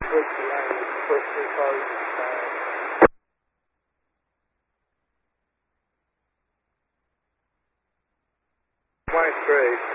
switch the lane, first three cars inside. White straight.